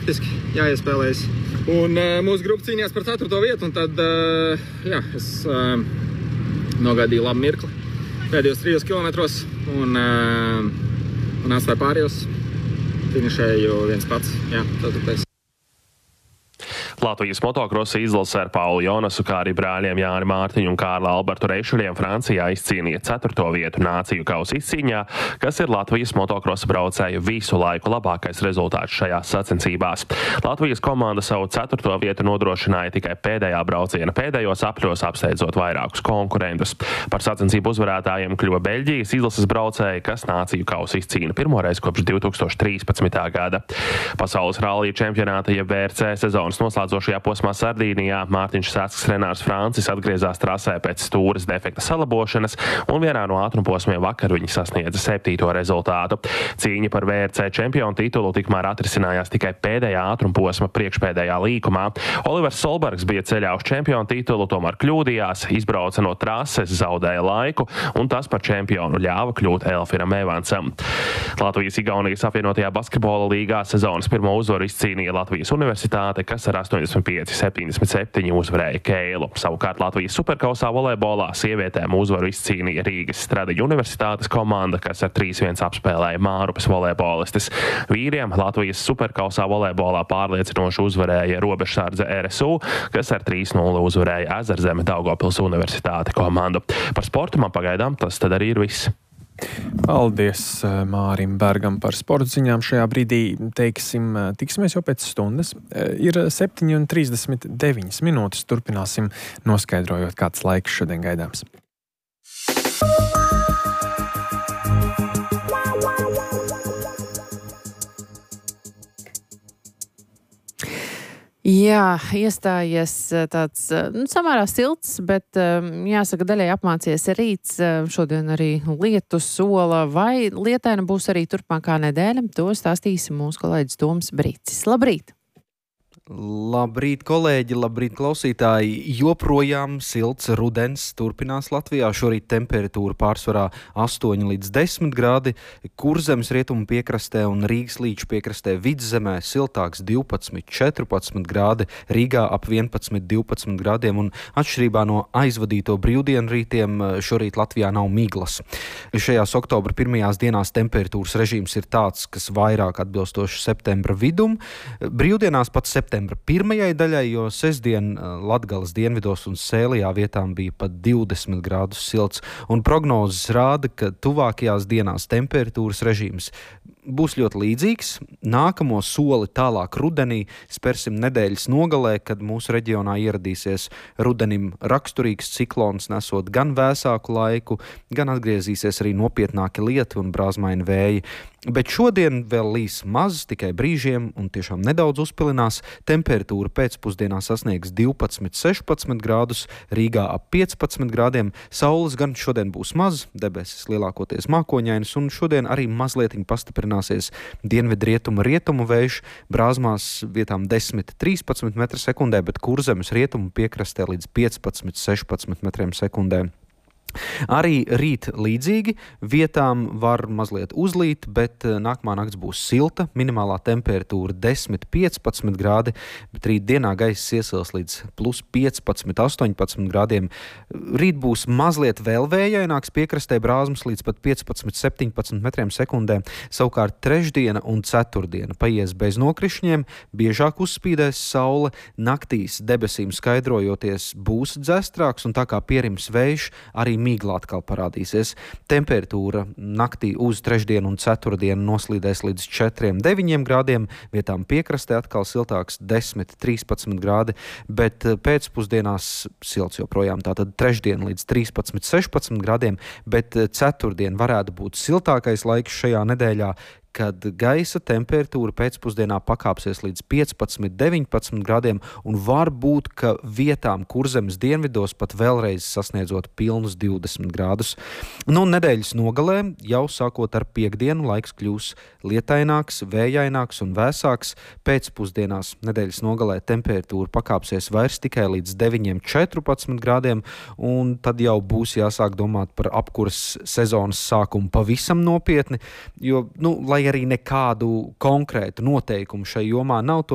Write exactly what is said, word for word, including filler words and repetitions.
taktiski jāiespēlējas. Un uh, mūsu grupa cīnījās par ceturto vietu, un tad, uh, jā, es uh, nogaidīju labu mirkli pēdējos trijos kilometros, un, uh, un atstāju pārējos. Finišēju viens pats, jā, ceturtais. Latvijas motokrosa izlase ar Paulu Jonasu, kā arī brāļiem Jāni Mārtiņu un Kārli Albertu Reišuļiem Francijā izcīnīja ceturto vietu nāciju kausa izcīņā, kas ir Latvijas motokrosa braucēju visu laiku labākais rezultāts šajās sacensībās. Latvijas komanda savu ceturto vietu nodrošināja tikai pēdējā brauciena pēdējos apļos, apsteidzot vairākus konkurentus. Par sacensību uzvarētājiem kļuva Beļģijas izlases braucēji, kas nāciju kausa izcīna pirmoreiz kopš divi tūkstoši trīspadsmitā gada. Pasaules rallija čempionāta jeb V R C sezonas noslēdzošajā posmā Sardīnijā Mārtiņš Sasks Renārs Francis atgriezās trasē pēc stūres defekta salabošanas, un vienā no ātrumposmiem vakar viņi sasniedza septīto rezultātu. Cīņa par V R C čempionu titulu tikmēr atrisinājās tikai pēdējā ātrumposma priekšpēdējā līkumā. Olivers Solbergs bija ceļā uz čempionu titulu, tomēr kļūdījās, izbrauca no trases, zaudēja laiku, un tas par čempionu ļāva kļūt Elfiram Evansam. Latvijas-Igaunijas apvienotajā basketbola līgā sezonas pirmo uzvaru izcīnīja Latvijas Universitāte, kas ar astoņdesmit pieci septiņdesmit septiņi uzvarēja Keilu. Savukārt Latvijas superkausā volejbolā sievietēm uzvaru izcīnīja Rīgas Stradiņu Universitātes komanda, kas ar trīs viens apspēlēja Mārupes volejbolistes. Vīriem Latvijas superkausā volejbolā pārliecinoši uzvarēja Robežsardze R S U, kas ar trīs nulle uzvarēja Ezerzeme Daugavpils Universitāte komandu. Par sportu man pagaidām tas tad arī ir viss. Paldies Mārim Bergam par sporta ziņām. Šajā brīdī, teiksim, tiksimies jau pēc stundas. Ir septiņi un trīsdesmit deviņas minūtes. Turpināsim noskaidrojot, kāds laiks šodien gaidāms. Jā, iestājies tāds nu, samērā silts, bet jāsaka, daļai apmācies rīts. Šodien arī lietus sola, vai lietaina būs arī turpmākā nedēļa. To stāstīsim mūsu kolēģis Toms Brīcis. Labrīt! Labrīt, kolēģi, labrīt, klausītāji! Joprojām silts rudens turpinās Latvijā. Šorīt temperatūra pārsvarā astoņi līdz desmit grādi. Kurzemes rietumu piekrastē un Rīgas līča piekrastē Vidzemē siltāks divpadsmit četrpadsmit grādi, Rīgā ap vienpadsmit divpadsmit grādiem, un atšķirībā no aizvadīto brīvdienu rītiem šorīt Latvijā nav miglas. Šajās oktobra pirmajās dienās temperatūras režīms ir tāds, kas vairāk atbilstoši septembra vidum. Brīvdienās pat septembra pirmajai daļai, jo sestdien Latgales dienvidos un Sēlijā vietām bija pat divdesmit grādus silts, un prognozes rāda, ka tuvākajās dienās temperatūras režīms būs ļoti līdzīgs. Nākamo soli tālāk rudenī spērsim nedēļas nogalē, kad mūsu reģionā ieradīsies rudenim raksturīgs ciklons, nesot gan vēsāku laiku, gan atgriezīsies arī nopietnāki lieti un brāzmaini vēji. Bet šodien vēl līs maz, tikai brīžiem, un tiešām nedaudz uzpilinās. Temperatūra pēcpusdienā sasniegs divpadsmit sešpadsmit grādus, Rīgā ap piecpadsmit grādiem. Saules gan šodien būs maz, debesis lielākoties mākoņainas, un šodien arī mazlietiņ pastiprināsies dienvidrietuma rietumu vējš, brāzmās vietām desmit trīspadsmit metri sekundē, bet Kurzemes rietumu piekrastē līdz piecpadsmit sešpadsmit metriem sekundē. Arī rīt līdzīgi, vietām var mazliet uzlīt, bet nākamā nakts būs silta, minimālā temperatūra desmit piecpadsmit grādi, bet rīt dienā gaiss iesils līdz plus piecpadsmit astoņpadsmit grādiem. Rīt būs mazliet vēl vējaināks, piekrastē brāzmas līdz pat piecpadsmit septiņpadsmit metriem sekundē. Savukārt trešdiena un ceturtdiena paies bez nokrišņiem, biežāk uzspīdēs saule, naktīs debesīm skaidrojoties būs dzestrāks, un tā kā pierims vējš, arī migla atkal parādīsies. Temperatūra naktī uz trešdienu un ceturtdienu noslīdēs līdz četriem deviņiem grādiem, vietām piekrastē atkal siltāks desmit trīspadsmit grādi, bet pēcpusdienās silts joprojām, tātad trešdien līdz trīspadsmit sešpadsmit grādiem, bet ceturtdien varētu būt siltākais laiks šajā nedēļā, kad gaisa temperatūra pēcpusdienā pakāpsies līdz piecpadsmit deviņpadsmit grādiem, un var būt, ka vietām Kurzemes dienvidos pat vēlreiz sasniedzot pilnus divdesmit grādus. Nu, nedēļas nogalē, jau sākot ar piekdienu, laiks kļūs lietaināks, vējaināks un vēsāks. Pēcpusdienās nedēļas nogalē temperatūra pakāpsies vairs tikai līdz deviņiem četrpadsmit grādiem, un tad jau būs jāsāk domāt par apkuras sezonas sākumu pavisam nopietni, jo, nu, lai arī nekādu konkrētu noteikumu šai jomā nav,